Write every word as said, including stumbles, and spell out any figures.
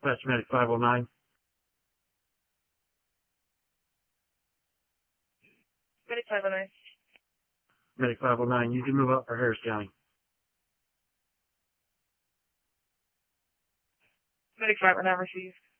Dispatch Medic five oh nine. Medic five oh nine. Medic five oh nine, you can move up for Harris County. Medic five oh nine received.